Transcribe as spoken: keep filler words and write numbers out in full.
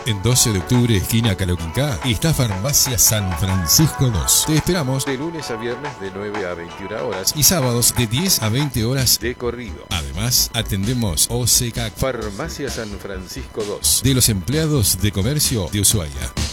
En doce de octubre, esquina Caloquincá, está Farmacia San Francisco dos. Te esperamos de lunes a viernes de nueve a veintiuna horas y sábados de diez a veinte horas de corrido. Además, atendemos O C C A C, Farmacia San Francisco dos, de los empleados de comercio de Ushuaia.